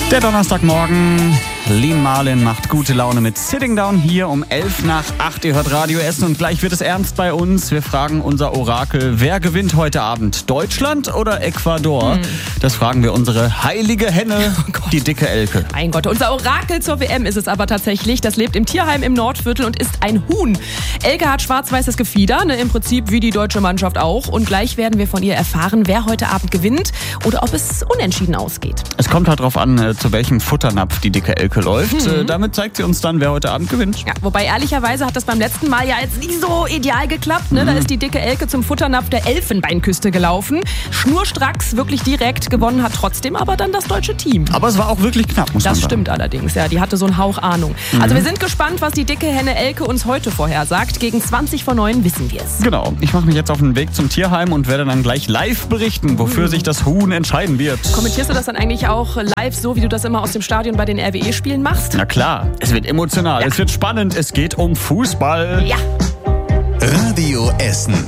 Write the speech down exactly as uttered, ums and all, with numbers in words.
Der Donnerstagmorgen, Lean Marlin macht gute Laune mit Sitting Down hier um elf nach acht. Ihr hört Radio Essen und gleich wird es ernst bei uns. Wir fragen unser Orakel, wer gewinnt heute Abend? Deutschland oder Ecuador? Hm. Das fragen wir unsere heilige Henne, oh die dicke Elke. Mein Gott, unser Orakel zur W M ist es aber tatsächlich. Das lebt im Tierheim im Nordviertel und ist ein Huhn. Elke hat schwarz-weißes Gefieder, ne, im Prinzip wie die deutsche Mannschaft auch. Und gleich werden wir von ihr erfahren, wer heute Abend gewinnt oder ob es unentschieden ausgeht. Es kommt halt darauf an, zu welchem Futternapf die dicke Elke läuft. Mhm. Damit zeigt sie uns dann, wer heute Abend gewinnt. Ja, wobei ehrlicherweise hat das beim letzten Mal ja jetzt nicht so ideal geklappt. Ne? Mhm. Da ist die dicke Elke zum Futternapf der Elfenbeinküste gelaufen. Schnurstracks, wirklich direkt. Gewonnen hat trotzdem aber dann das deutsche Team. Aber es war auch wirklich knapp, muss man sagen. Das stimmt allerdings, ja. Die hatte so einen Hauch Ahnung. Mhm. Also wir sind gespannt, was die dicke Henne Elke uns heute vorhersagt. Gegen zwanzig vor neun wissen wir es. Genau. Ich mache mich jetzt auf den Weg zum Tierheim und werde dann gleich live berichten, wofür mhm. sich das Huhn entscheiden wird. Kommentierst du das dann eigentlich auch live, so wie du das immer aus dem Stadion bei den R W E-Spielen machst? Na klar, es wird emotional, ja. Es wird spannend, es geht um Fußball. Ja. Radio Essen.